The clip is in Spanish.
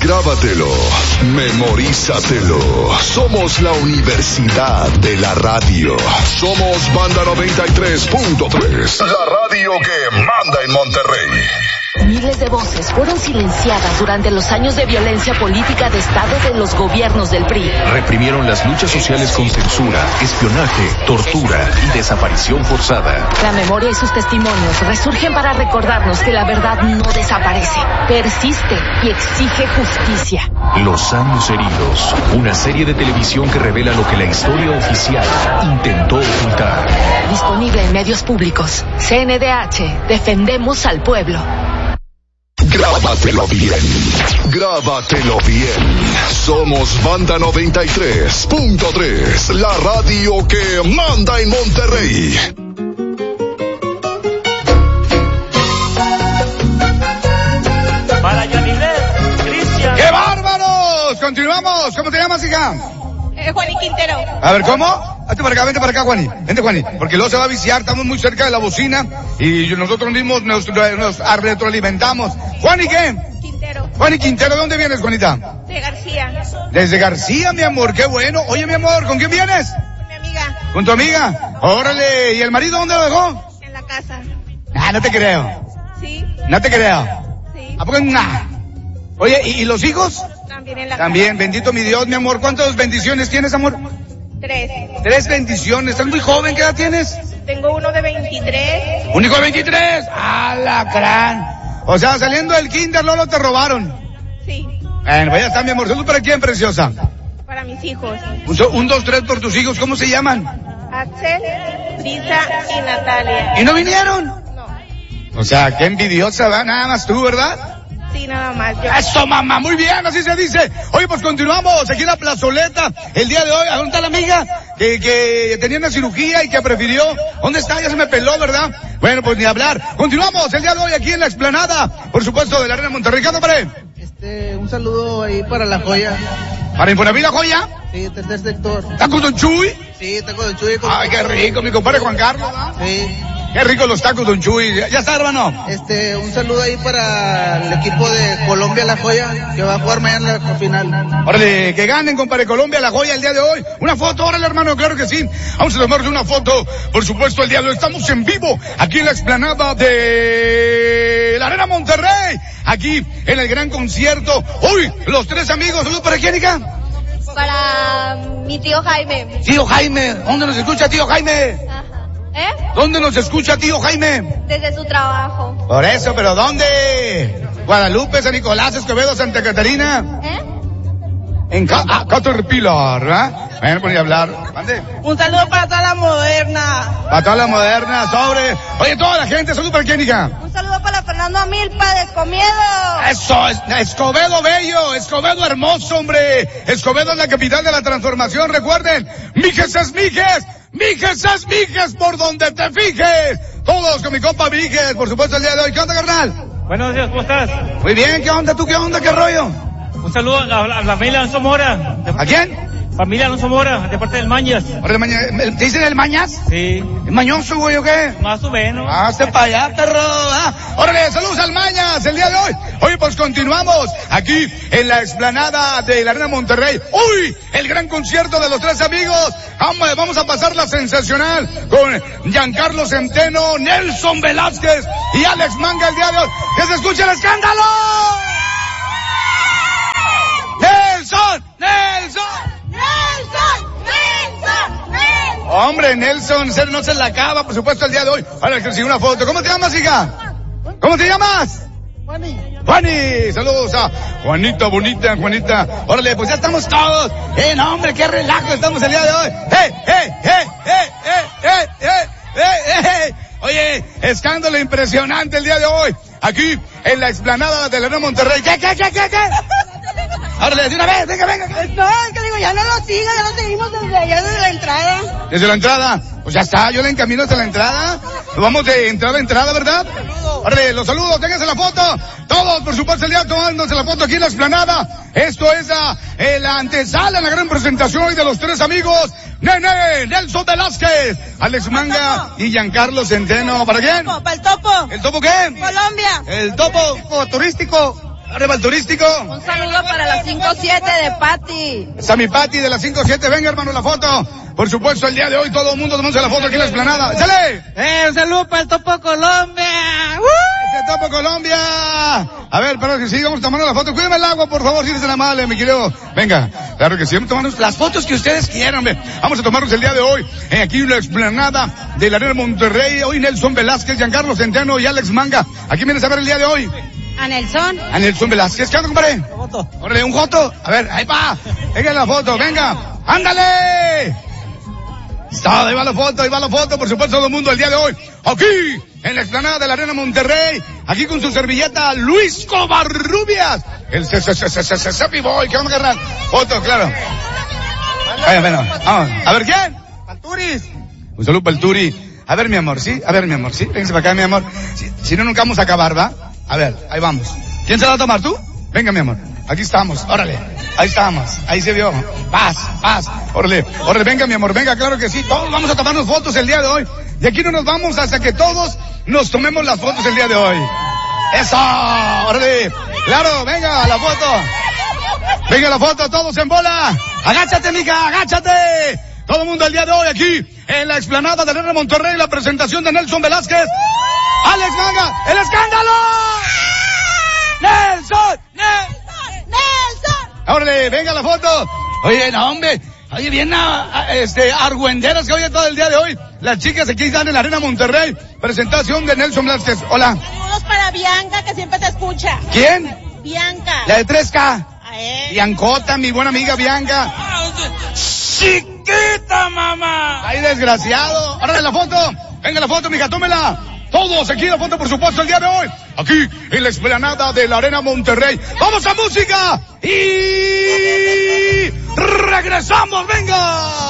Grábatelo, memorízatelo. Somos la Universidad de la Radio. Somos Banda 93.3. La radio que manda en Monterrey. Miles de voces fueron silenciadas durante los años de violencia política de Estado de los gobiernos del PRI. Reprimieron las luchas sociales con censura, espionaje, tortura y desaparición forzada. La memoria y sus testimonios resurgen para recordarnos que la verdad no desaparece, persiste y exige justicia. Los años heridos, una serie de televisión que revela lo que la historia oficial intentó ocultar. Disponible en medios públicos. CNDH, defendemos al pueblo. Grábatelo bien. Grábatelo bien. Somos Banda 93.3, la radio que manda en Monterrey. Para Yanilet, Cristian. ¡Qué bárbaros! Continuamos. ¿Cómo te llamas, hija? Juani Quintero. A ver, ¿cómo? Vente para acá, Juani. Vente, Juani. Porque luego se va a viciar, estamos muy cerca de la bocina y nosotros mismos nos retroalimentamos. ¿Juani qué? Quintero. Juani Quintero, ¿de dónde vienes, Juanita? De García. Desde García, mi amor, qué bueno. Oye, mi amor, ¿con quién vienes? Con mi amiga. ¿Con tu amiga? Órale, ¿y el marido dónde lo dejó? En la casa. Ah, no te creo. Sí. No te creo. Sí. ¿A poco nah? Oye, ¿y los hijos? También en la También, casa. bendito mi Dios, mi amor. ¿Cuántas bendiciones tienes, amor? 3. 3 bendiciones. ¿Estás muy joven? ¿Qué edad tienes? Tengo uno de 23. ¿Un hijo de 23? ¡Alacrán! O sea, saliendo del kinder, Lolo, te robaron. Sí. Bueno, ya está, mi amor. ¿Saludos para quién, preciosa? Para mis hijos. 1, 2, 3 por tus hijos. ¿Cómo se llaman? Axel, Brisa y Natalia. ¿Y no vinieron? No. O sea, qué envidiosa, ¿verdad? Nada más tú, ¿verdad? Sí, nada más. Yo. ¡Eso, mamá! Muy bien, así se dice. Oye, pues continuamos aquí en la plazoleta el día de hoy. ¿A dónde está la amiga? Que tenía una cirugía y que prefirió. ¿Dónde está? Ya se me peló, ¿verdad? Bueno, pues ni hablar. Continuamos el día de hoy aquí en la explanada, por supuesto, de la Arena Monterrey. ¿Qué onda, padre? Un saludo ahí para La Joya. ¿Para Infonavit La Joya? Sí, tercer sector. ¿Tacos Don Chuy? Sí, tacos Don Chuy. Ay, qué rico, mi compadre Juan Carlos, ¿no? Sí. Qué rico los tacos Don Chuy. ¿Ya está, hermano? Un saludo ahí para el equipo de Colombia La Joya, que va a jugar mañana la final. Órale, que ganen, compadre, Colombia La Joya el día de hoy. Una foto, órale, hermano, claro que sí. Vamos a tomarle una foto, por supuesto, el día de hoy. Estamos en vivo, aquí en la explanada de la Arena Monterrey. Aquí, en el gran concierto. Uy, los 3 amigos. ¿Saludos para quién, hija? Para mi tío Jaime. Tío Jaime. ¿Dónde nos escucha, tío Jaime? Ajá. ¿Dónde nos escucha, tío Jaime? Desde su trabajo. Por eso, ¿pero dónde? Guadalupe, San Nicolás, Escobedo, Santa Catarina. En Caterpillar, ¿verdad? Bueno, por ni hablar. ¿Mande? Un saludo para toda la moderna. Para toda la moderna, sobre. Oye, toda la gente, ¿saludos para quién, hija? Un saludo para Fernando Milpa de Escomiedo. Eso, Escobedo bello, Escobedo hermoso, hombre. Escobedo es la capital de la transformación, recuerden. Mijes es Mijes. Mijes es Mijes por donde te fijes. Todos con mi compa Mijes, por supuesto, el día de hoy. ¿Qué onda, carnal? Buenos días, ¿cómo estás? Muy bien, ¿qué onda? ¿Tú qué onda? ¿Qué rollo? Un saludo a la familia Alonso Mora. ¿A quién? Familia Alonso Mora, de parte del Mañas. ¿Te dicen el Mañas? Sí. ¿Es mañoso, güey, o qué? Más o menos. Hazte para allá, perro. Órale, saludos al Mañas el día de hoy. Oye, pues continuamos aquí en la explanada de la Arena Monterrey. ¡Uy! El gran concierto de los 3 amigos. Vamos a pasarla sensacional con Giancarlo Centeno, Nelson Velázquez y Alex Manga el día de hoy. ¡Que se escuche el escándalo! ¡Nelson! ¡Nelson! Hombre, Nelson, no se la acaba, por supuesto, el día de hoy. Ahora que sigue una foto. ¿Cómo te llamas, hija? ¿Cómo te llamas? Juani, saludos a Juanita, bonita, Juanita. Órale, pues ya estamos todos. No, hombre, qué relajo estamos el día de hoy. Oye, escándalo impresionante el día de hoy. Aquí, en la explanada de la Arena Monterrey. ¿Qué? Órale, de una vez, venga. No, es que digo, ya no lo siga, ya lo seguimos desde allá, desde la entrada. ¿Desde la entrada? Pues ya está, yo le encamino hasta la entrada. Vamos de entrada a entrada, ¿verdad? Órale, los saludos, ténganse la foto. Todos, por supuesto, el día tomándose la foto aquí en la explanada. Esto es la antesala, la gran presentación hoy de los 3 amigos. Nene, Nelson Velázquez, Alex Manga y Giancarlo Centeno. ¿Para quién? Para el Topo. ¿El Topo qué? Colombia. El Topo turístico. Arriba el turístico. Un saludo para la 5-7 de Pati. Esa mi Pati de la 5-7. Venga, hermano, la foto. Por supuesto, el día de hoy todo el mundo tomándose la foto aquí en la explanada. ¡Sale! Un saludo para el Topo Colombia. ¡Ese Topo Colombia! A ver, pero que sí, vamos tomando la foto. Cuídame el agua, por favor, si eres la mala, mi querido. Venga, claro que sí, vamos a tomarnos las fotos que ustedes quieran. Vamos a tomarnos el día de hoy, aquí en la explanada de la Arena Monterrey. Hoy Nelson Velázquez, Giancarlo Centeno y Alex Manga. ¿A quién vienes a ver el día de hoy? A Nelson. A Nelson Velázquez. ¿Qué onda, compadre? Foto. Órale, un joto. A ver, ahí va. Venga la foto, venga. ¡Ándale! Está, ahí va la foto, por supuesto, todo el mundo el día de hoy. Aquí, en la explanada de la Arena Monterrey. Aquí con su servilleta, Luis Covarrubias. El Cepi Boy. ¿Qué onda, carnal? Foto, claro. Bueno, vamos. A ver, ¿quién? Palturis. Un saludo para el Turi. A ver, mi amor, ¿sí? A ver, mi amor, ¿sí? Véngase para acá, mi amor. Si no, nunca vamos a acabar, ¿va? A ver, ahí vamos. ¿Quién se la va a tomar, tú? Venga, mi amor. Aquí estamos, órale. Ahí estamos, ahí se vio. Paz. Órale, venga, mi amor, venga, claro que sí. Todos vamos a tomarnos fotos el día de hoy. Y aquí no nos vamos hasta que todos nos tomemos las fotos el día de hoy. ¡Eso! ¡Órale! ¡Claro! ¡Venga, la foto! ¡Venga, la foto! ¡Todos en bola! ¡Agáchate, mija! ¡Agáchate! Todo el mundo el día de hoy aquí en la explanada de la Arena Monterrey, la presentación de Nelson Velázquez. ¡Alex Manga! ¡El escándalo! ¡Nelson! ¡Órale! ¡Venga, la foto! Oye, no, hombre. Oye, bien, argüenderas que hoy todo el día de hoy. Las chicas aquí están en la Arena Monterrey. Presentación de Nelson Velázquez. Hola. Saludos para Bianca, que siempre te escucha. ¿Quién? Bianca. La de 3K. Biancota, mi buena amiga Bianca. ¡Chiquita, mamá! ¡Ay, desgraciado! ¡Órale la foto! ¡Venga la foto, mija, tómela! Todos aquí la foto, por supuesto, el día de hoy. Aquí, en la explanada de la Arena Monterrey. ¡Vamos a música! Y regresamos, venga.